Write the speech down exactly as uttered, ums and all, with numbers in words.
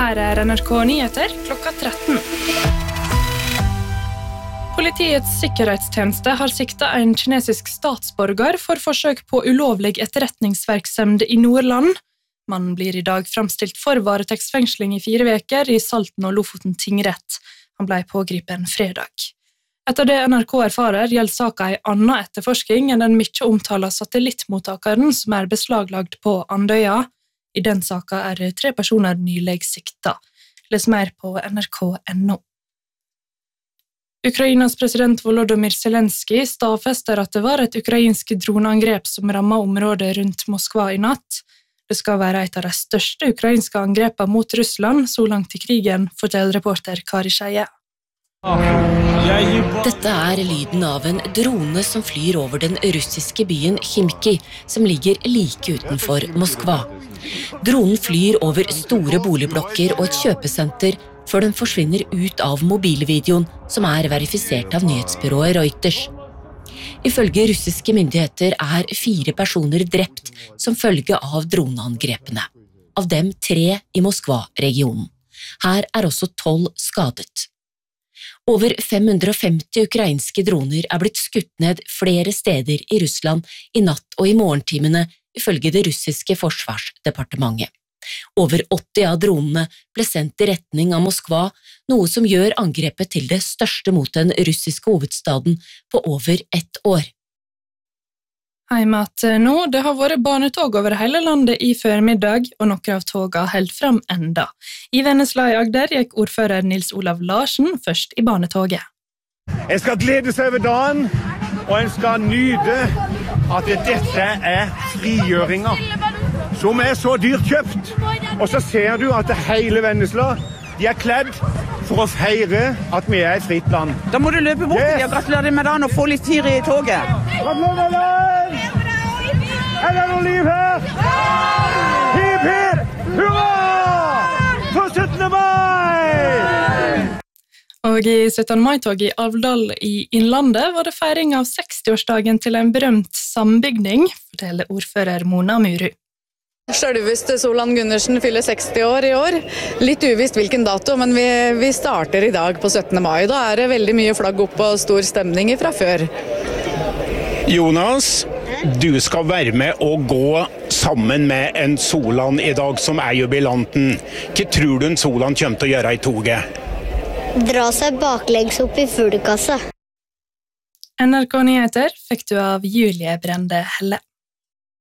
Her er N R K Nyheter klokka tretten. Politiets sikkerhetstjeneste har siktet en kinesisk statsborger for forsøk på ulovlig etterretningsvirksomhet i Nordland. Mannen blir i dag fremstilt for varetektsfengsling i fire veker i Salten og Lofoten tingrett. Han ble pågripen fredag. Etter det N R K erfarer, gjelder saken en annen etterforsking enn den mye omtalte satellittmottakeren som er beslaglagt på Andøya. I den saken er tre personer nylig siktet. Les mer på N R K punktum N O. Ukrainas president Volodymyr Zelensky stadfester at det var et ukrainsk droneangrep som rammet området rundt Moskva i natt. Det skal være et av de største ukrainske angrepene mot Russland så langt i krigen, forteller reporter Kari Skeie. Dette er lyden av en drone som flyr over den russiske byen Khimki, som ligger like utenfor Moskva. Dronen flyr over store boligblokker og et kjøpesenter, før den forsvinner ut av mobilvideoen, som er verifisert av nyhetsbyrået Reuters. Ifølge russiske myndigheter er fire personer drept som følge av droneangrepene. Av dem tre i Moskva-regionen. Her er også tolv skadet. Over fem hundre og femti ukrainske droner er blitt skutt ned flere steder i Russland i natt og i morgentimene, ifølge det russiske forsvarsdepartementet. Over åtti av dronene ble sendt i retning av Moskva, noe som gjør angrepet til det største mot den russiske hovedstaden på over ett år. Hjemme at nå, det har vært barnetog over hele landet i førmiddag, og noen av togene held frem enda. I Vennesla i Agder gikk ordfører Nils Olav Larsen først i barnetoget. Jeg skal glede seg over dagen, og jeg skal nyte at dette er frigjøringa, som er så dyrt kjøpt. Og så ser du at hele Vennesla, de er kledd for å feire at vi er et fritt land. Da må du løpe bort til yes. og gratulere med dagen og få litt fyr i toget. Gratulerer! Er det noe liv her? Hip, hip! Hurra! For syttende mai! Og i syttende mai-toget i Alvdal i Innlandet var det feiring av sekstiårsdagen til en berømt sambygning, forteller ordfører Mona Muru. Selveste Solan Gundersen fyller seksti år i år. Litt uvisst hvilken dato, men vi, vi starter i dag på syttende mai. Da er det veldig mye flagg opp og stor stemning fra før. Jonas, du skal være med og gå sammen med en Solan i dag som er jubilanten. Hva tror du en Solan kommer til å gjøre i toget? Dra seg baklengs opp i fuglekassa. N R K Nyheter fikk du av Julie Brende Helle.